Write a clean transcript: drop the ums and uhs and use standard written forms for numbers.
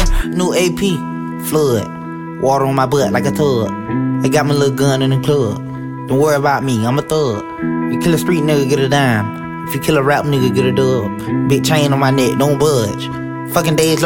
New AP, flood. Water on my butt like a tub. I got my little gun in the club. Don't worry about me, I'm a thug. You kill a street nigga, get a dime. If you kill a rap nigga, get a dub. Big chain on my neck, don't budge. Fucking days